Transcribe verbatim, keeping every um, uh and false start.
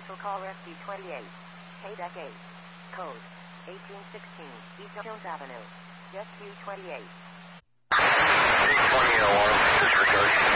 Cancel call S D twenty-eight. K D E C eight. Code eighteen sixteen East Jones Avenue. Jet Q twenty-eight. eight twenty alarm, disregard.